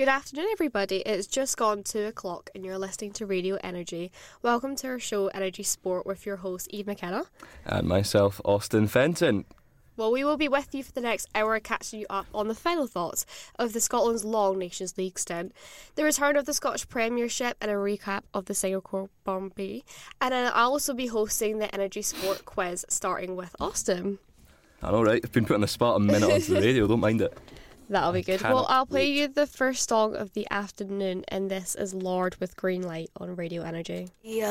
Good afternoon, everybody. It's just gone 2 o'clock and you're listening to Radio Energy. Welcome to our show, Energy Sport, with your host, Eve McKenna. And myself, Austin Fenton. Well, we will be with you for the next hour, catching you up on the final thoughts of the Scotland's long Nations League stint, the return of the Scottish Premiership, and a recap of the Singapore Grand Prix. And then I'll also be hosting the Energy Sport quiz, starting with Austin. I know, right? I've been put on the spot a minute onto the radio, don't mind it. That'll be good. Well, I'll play you the first song of the afternoon, and this is Lord with Green Light on Radio Energy. Yeah.